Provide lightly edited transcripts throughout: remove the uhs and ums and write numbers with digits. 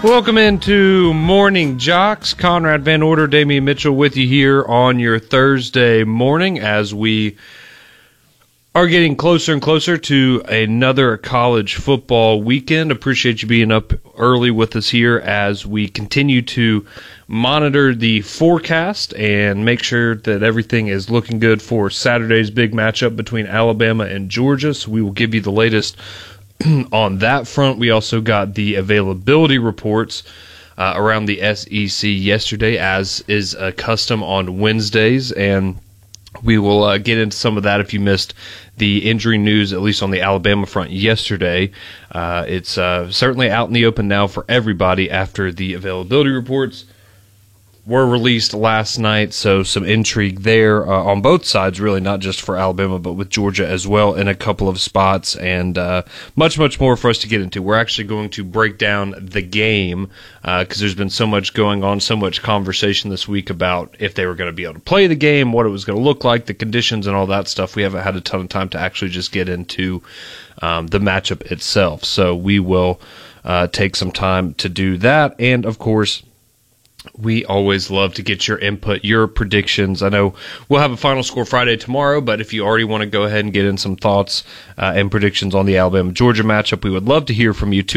Welcome into Morning Jocks. Conrad Van Order, Damian Mitchell with you here on your Thursday morning as we are getting closer and closer to another college football weekend. Appreciate you being up early with us here as we continue to monitor the forecast and make sure that everything is looking good for Saturday's big matchup between Alabama and Georgia. So we will give you the latest on that front. We also got the availability reports around the SEC yesterday, as is a custom on Wednesdays, and we will get into some of that if you missed the injury news, at least on the Alabama front yesterday. It's certainly out in the open now for everybody after the availability reports were released last night, so some intrigue there on both sides, really, not just for Alabama, but with Georgia as well in a couple of spots, and much more for us to get into. We're actually going to break down the game because there's been so much going on, so much conversation this week about if they were going to be able to play the game, what it was going to look like, the conditions and all that stuff. We haven't had a ton of time to actually just get into the matchup itself, so we will take some time to do that, and of course, we always love to get your input, your predictions. I know we'll have a Final Score Friday tomorrow, but if you already want to go ahead and get in some thoughts and predictions on the Alabama-Georgia matchup, we would love to hear from you,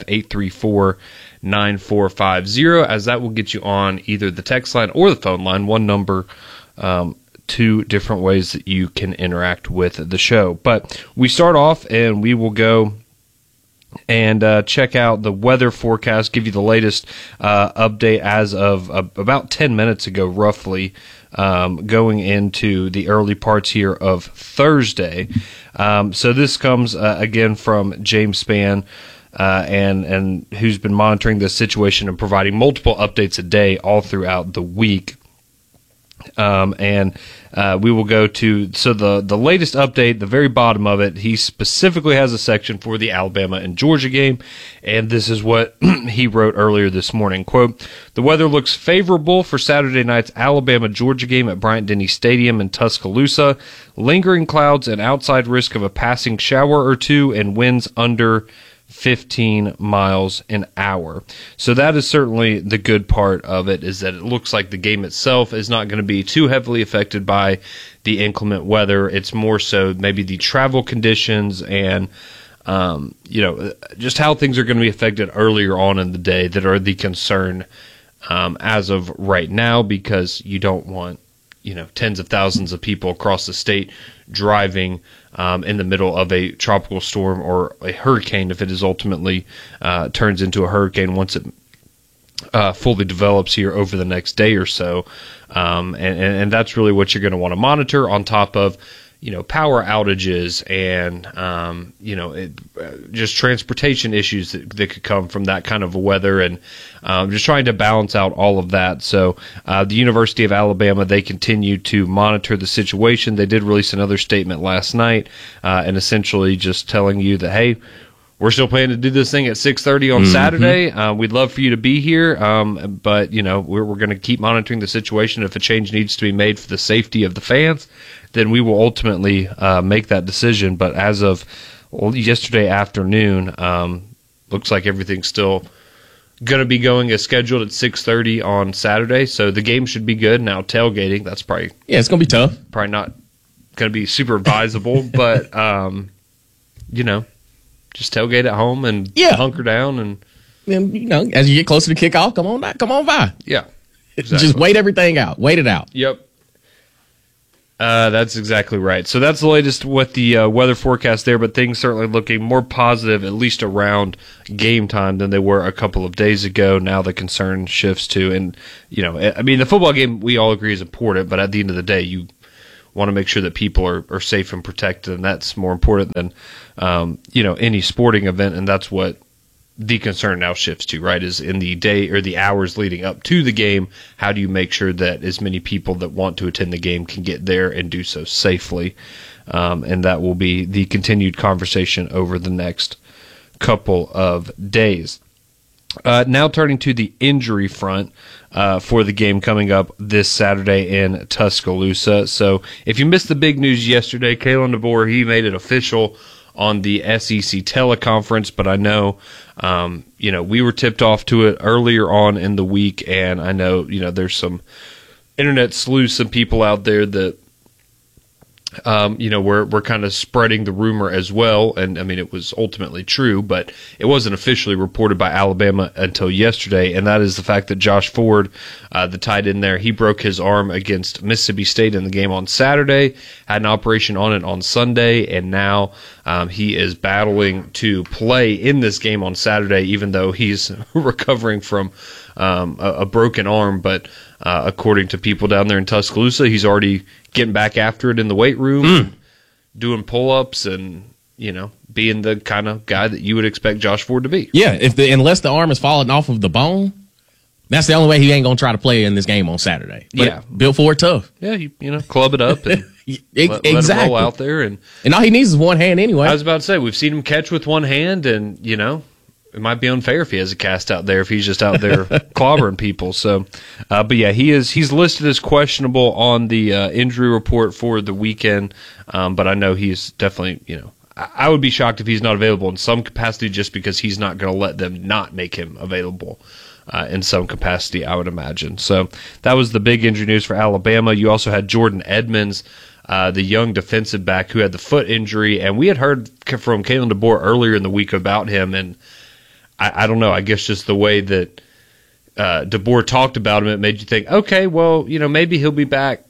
205-834-9450, as that will get you on either the text line or the phone line, one number, two different ways that you can interact with the show. But we start off, and we will go and check out the weather forecast, give you the latest update as of about 10 minutes ago, roughly, going into the early parts here of Thursday. So this comes, again, from James Spann, and who's been monitoring this situation and providing multiple updates a day all throughout the week. We will go to, the latest update, the very bottom of it, he specifically has a section for the Alabama and Georgia game, and this is what he wrote earlier this morning. Quote, "The weather looks favorable for Saturday night's Alabama-Georgia game at Bryant-Denny Stadium in Tuscaloosa. Lingering clouds and outside risk of a passing shower or two and winds under 15 miles an hour." So that is certainly the good part of it, is that it looks like the game itself is not going to be too heavily affected by the inclement weather. It's more so maybe the travel conditions and, just how things are going to be affected earlier on in the day that are the concern as of right now, because you don't want, tens of thousands of people across the state driving in the middle of a tropical storm or a hurricane, if it is ultimately turns into a hurricane once it fully develops here over the next day or so. And that's really what you're going to want to monitor, on top of power outages and, just transportation issues that could come from that kind of weather, and just trying to balance out all of that. So the University of Alabama, they continue to monitor the situation. They did release another statement last night, and essentially just telling you that, hey, we're still planning to do this thing at 6:30 on Saturday. We'd love for you to be here, but we're going to keep monitoring the situation. If a change needs to be made for the safety of the fans, then we will ultimately make that decision. But as of yesterday afternoon, looks like everything's still going to be going as scheduled at 6:30 on Saturday. So the game should be good. Now tailgating, that's probably it's going to be tough. Probably not going to be super advisable, but just tailgate at home and hunker down, and as you get closer to kickoff, come on by. Yeah, exactly. Just wait everything out. Wait it out. Yep. That's exactly right. So that's the latest with the weather forecast there, but things certainly looking more positive, at least around game time, than they were a couple of days ago. Now the concern shifts to, and the football game we all agree is important, but at the end of the day, you want to make sure that people are safe and protected, and that's more important than any sporting event, and that's what the concern now shifts to, right, is in the day or the hours leading up to the game, how do you make sure that as many people that want to attend the game can get there and do so safely? And that will be the continued conversation over the next couple of days. Now turning to the injury front for the game coming up this Saturday in Tuscaloosa. So if you missed the big news yesterday, Kalen DeBoer, he made it official on the SEC teleconference, but I know, we were tipped off to it earlier on in the week, and I know, there's some internet sleuths, some people out there that, we're kind of spreading the rumor as well. And I mean, it was ultimately true, but it wasn't officially reported by Alabama until yesterday. And that is the fact that Josh Ford, the tight end there, he broke his arm against Mississippi State in the game on Saturday, had an operation on it on Sunday, and now he is battling to play in this game on Saturday, even though he's recovering from a broken arm. But according to people down there in Tuscaloosa, he's already getting back after it in the weight room, doing pull-ups, and being the kind of guy that you would expect Josh Ford to be. Yeah, unless the arm is falling off of the bone, that's the only way he ain't gonna try to play in this game on Saturday. But yeah, Bill Ford tough. Yeah, club it up and let exactly. him roll out there, and all he needs is one hand anyway. I was about to say, we've seen him catch with one hand, and it might be unfair if he has a cast out there, if he's just out there clobbering people. So, but yeah, he's listed as questionable on the injury report for the weekend. But I know he's definitely, I would be shocked if he's not available in some capacity, just because he's not going to let them not make him available in some capacity, I would imagine. So that was the big injury news for Alabama. You also had Jordan Edmonds, the young defensive back who had the foot injury, and we had heard from Kalen DeBoer earlier in the week about him, and I don't know. I guess just the way that DeBoer talked about him, it made you think, okay, well, maybe he'll be back,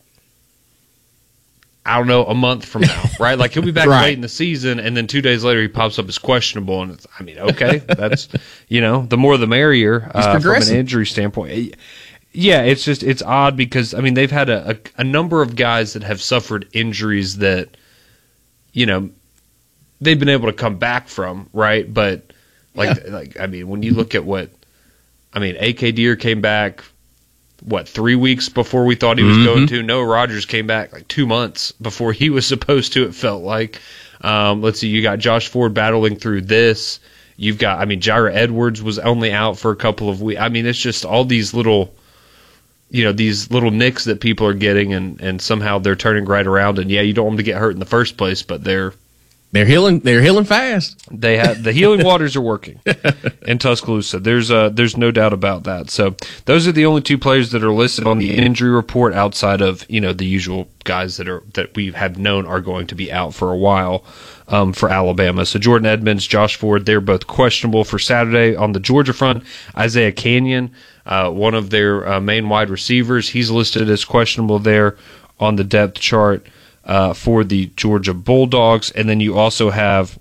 I don't know, a month from now, right? Like, he'll be back right. late in the season, and then 2 days later he pops up as questionable. And okay, that's, the more the merrier from an injury standpoint. Yeah, it's odd because, they've had a number of guys that have suffered injuries that, they've been able to come back from, right? But when you look at AK Deer came back, 3 weeks before we thought he was going to. Noah Rogers came back 2 months before he was supposed to, it felt like. Let's see, you got Josh Ford battling through this. You've got, Jaira Edwards was only out for a couple of weeks. It's just all these little, these little nicks that people are getting, and somehow they're turning right around. And yeah, you don't want them to get hurt in the first place, but they're healing fast. They have the healing waters are working in Tuscaloosa. There's no doubt about that. So those are the only two players that are listed on the injury report outside of the usual guys that we have known are going to be out for a while for Alabama. So Jordan Edmonds, Josh Ford, they're both questionable for Saturday. On the Georgia front, Isaiah Canyon, one of their main wide receivers, he's listed as questionable there on the depth chart for the Georgia Bulldogs. And then you also have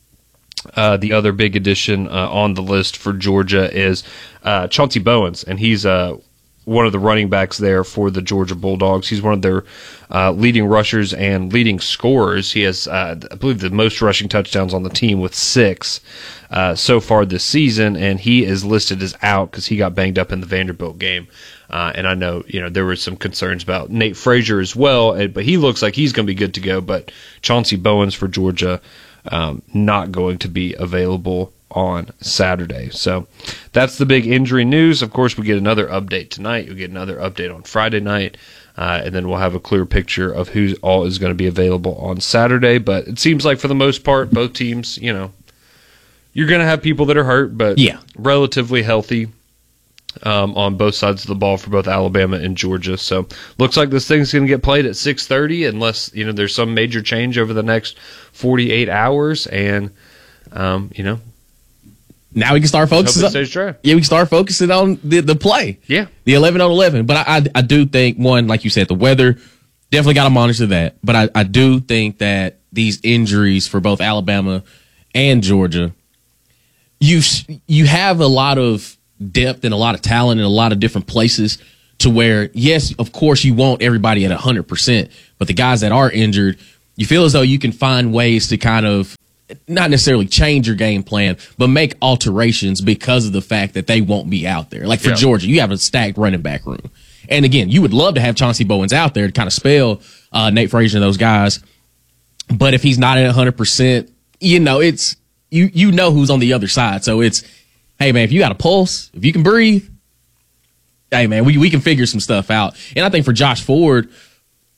the other big addition on the list for Georgia is Chauncey Bowens, and he's one of the running backs there for the Georgia Bulldogs. He's one of their leading rushers and leading scorers. He has, I believe, the most rushing touchdowns on the team with 6 so far this season, and he is listed as out because he got banged up in the Vanderbilt game. And I know, there were some concerns about Nate Frazier as well, but he looks like he's going to be good to go. But Chauncey Bowens for Georgia, not going to be available on Saturday. So that's the big injury news. Of course, we get another update tonight. You'll get another update on Friday night, and then we'll have a clear picture of who all is going to be available on Saturday. But it seems like for the most part, both teams, you're going to have people that are hurt, but relatively healthy. On both sides of the ball for both Alabama and Georgia. So looks like this thing's going to get played at 6:30 unless, there's some major change over the next 48 hours. And, now we can start focusing. We can start focusing on the play. Yeah. The 11 on 11. But I do think, one, like you said, the weather, definitely got to monitor that. But I do think that these injuries for both Alabama and Georgia, you have a lot of depth and a lot of talent in a lot of different places to where, yes, of course you want everybody at 100%, but the guys that are injured, you feel as though you can find ways to kind of not necessarily change your game plan, but make alterations because of the fact that they won't be out there. Like for Georgia, you have a stacked running back room. And again, you would love to have Chauncey Bowens out there to kind of spell Nate Frazier and those guys. But if he's not at 100%, it's you know who's on the other side. So it's, hey, man, if you got a pulse, if you can breathe, hey, man, we can figure some stuff out. And I think for Josh Ford,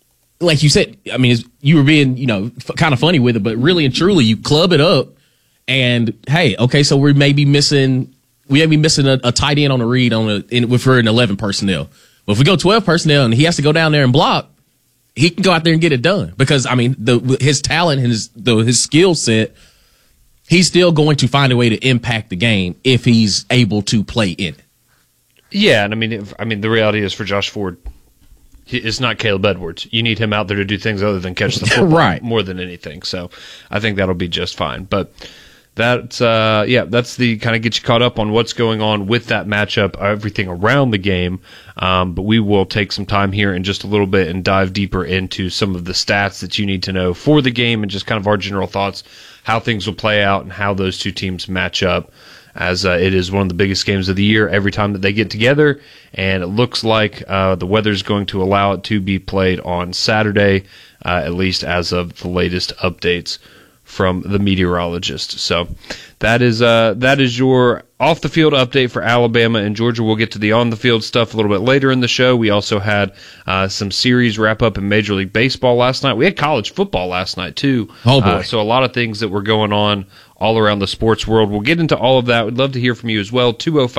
like you said, I mean, you were being, kind of funny with it, but really and truly, you club it up and, hey, okay, so we may be missing a tight end on a read if we're in 11 personnel. But if we go 12 personnel and he has to go down there and block, he can go out there and get it done because, I mean, his talent and his skill set, he's still going to find a way to impact the game if he's able to play in it. Yeah, and I mean, the reality is for Josh Ford, it's not Caleb Edwards. You need him out there to do things other than catch the football right. more than anything. So I think that'll be just fine. But that's the kind of get you caught up on what's going on with that matchup, everything around the game. But we will take some time here in just a little bit and dive deeper into some of the stats that you need to know for the game and just kind of our general thoughts, how things will play out and how those two teams match up, as it is one of the biggest games of the year every time that they get together, and it looks like the weather's going to allow it to be played on Saturday, at least as of the latest updates from the meteorologist. So that is your off the field update for Alabama and Georgia. We'll get to the on the field stuff a little bit later in the show. We also had some series wrap up in Major League Baseball last night. We had college football last night too. Oh boy! So a lot of things that were going on all around the sports world. We'll get into all of that. We'd love to hear from you as well.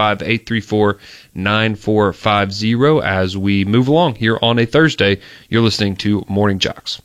205-834-9450 as we move along here on a Thursday. You're listening to Morning Jocks.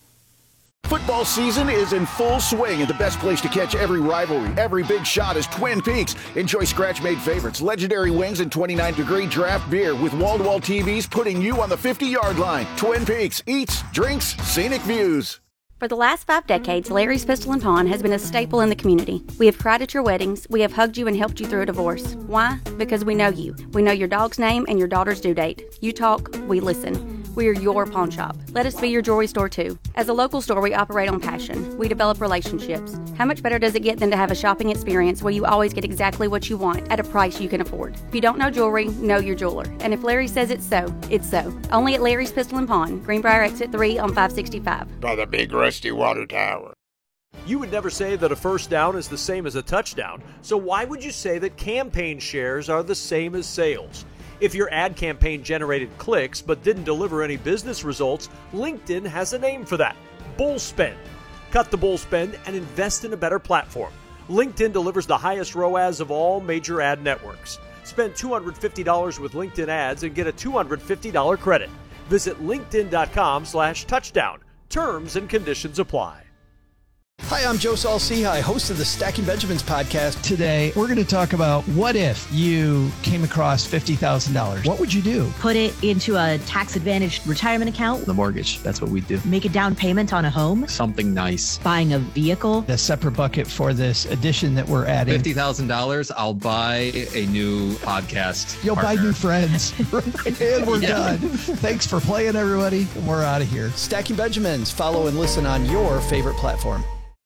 Football season is in full swing, and the best place to catch every rivalry, every big shot is Twin Peaks. Enjoy scratch-made favorites, legendary wings, and 29-degree draft beer with wall-to-wall TVs putting you on the 50-yard line. Twin Peaks, eats, drinks, scenic views. For the last 5 decades, Larry's Pistol and Pawn has been a staple in the community. We have cried at your weddings. We have hugged you and helped you through a divorce. Why? Because we know you. We know your dog's name and your daughter's due date. You talk, we listen. We are your pawn shop. Let us be your jewelry store too. As a local store, we operate on passion. We develop relationships. How much better does it get than to have a shopping experience where you always get exactly what you want at a price you can afford? If you don't know jewelry, know your jeweler. And if Larry says it's so, it's so. Only at Larry's Pistol and Pawn, Greenbrier Exit 3 on 565. By the big rusty water tower. You would never say that a first down is the same as a touchdown, so why would you say that campaign shares are the same as sales? If your ad campaign generated clicks but didn't deliver any business results, LinkedIn has a name for that: bull spend. Cut the bull spend and invest in a better platform. LinkedIn delivers the highest ROAS of all major ad networks. Spend $250 with LinkedIn ads and get a $250 credit. Visit linkedin.com/touchdown. Terms and conditions apply. Hi, I'm Joe Saul-Sehy, host of the Stacking Benjamins podcast. Today, we're going to talk about what if you came across $50,000. What would you do? Put it into a tax-advantaged retirement account. The mortgage, that's what we do. Make a down payment on a home. Something nice. Buying a vehicle. A separate bucket for this addition that we're adding. $50,000, I'll buy a new podcast You'll partner. buy new friends. And we're done. Thanks for playing, everybody. We're out of here. Stacking Benjamins. Follow and listen on your favorite platform.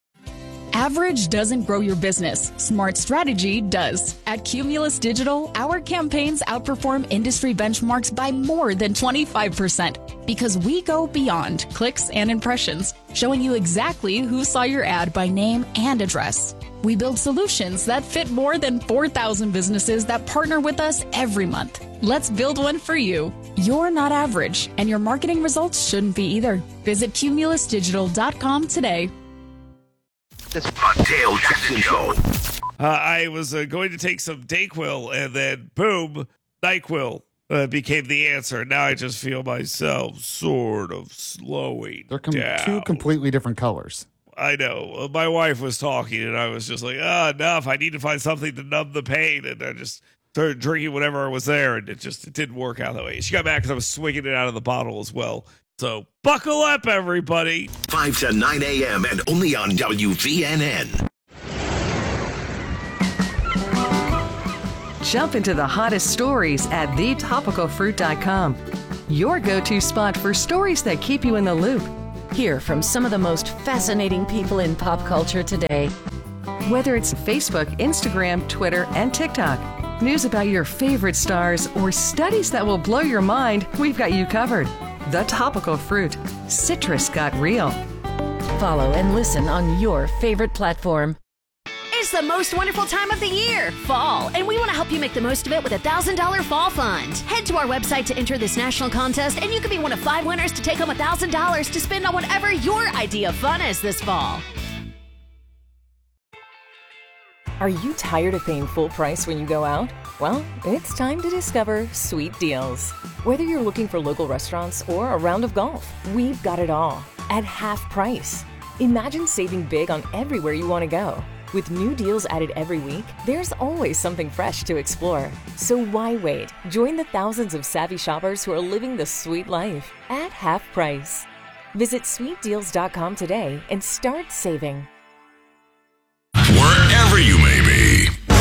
Average doesn't grow your business. Smart strategy does. At Cumulus Digital, our campaigns outperform industry benchmarks by more than 25% because we go beyond clicks and impressions, showing you exactly who saw your ad by name and address. We build solutions that fit more than 4,000 businesses that partner with us every month. Let's build one for you. You're not average, and your marketing results shouldn't be either. Visit cumulusdigital.com today. The Dale Jackson Show. I was going to take some Dayquil, and then boom, NyQuil became the answer. Now I just feel myself sort of slowing down. Two completely different colors. I know. My wife was talking, and I was just like, enough. I need to find something to numb the pain. And I just started drinking whatever was there, and it didn't work out that way. She got mad because I was swinging it out of the bottle as well. So buckle up, everybody. 5 to 9 a.m. and only on WVNN. Jump into the hottest stories at thetopicalfruit.com. Your go-to spot for stories that keep you in the loop. Hear from some of the most fascinating people in pop culture today. Whether it's Facebook, Instagram, Twitter, and TikTok, news about your favorite stars, or studies that will blow your mind, we've got you covered. The Topical Fruit. Citrus got real. Follow and listen on your favorite platform. It's the most wonderful time of the year, fall, and we want to help you make the most of it with a $1,000 fall fund. Head to our website to enter this national contest, and you could be one of 5 winners to take home $1,000 to spend on whatever your idea of fun is this fall. Are you tired of paying full price when you go out? Well, it's time to discover Sweet Deals. Whether you're looking for local restaurants or a round of golf, we've got it all at half price. Imagine saving big on everywhere you want to go. With new deals added every week, there's always something fresh to explore. So why wait? Join the thousands of savvy shoppers who are living the sweet life at half price. Visit sweetdeals.com today and start saving.